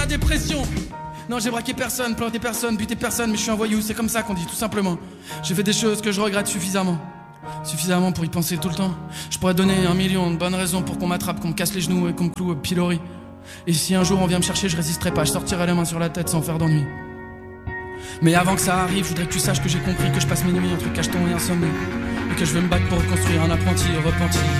dépression. Non, j'ai braqué personne, planté personne, buté personne, mais je suis un voyou, c'est comme ça qu'on dit, tout simplement. J'ai fait des choses que je regrette suffisamment. Suffisamment pour y penser tout le temps. Je pourrais donner 1 million de bonnes raisons pour qu'on m'attrape, qu'on me casse les genoux et qu'on me cloue au pilori. Et si un jour on vient me chercher, je résisterai pas, je sortirai les mains sur la tête sans faire d'ennui. Mais avant que ça arrive, je voudrais que tu saches que j'ai compris que je passe mes nuits entre cacheton et insomnie, et que je vais me battre pour reconstruire un apprenti repenti.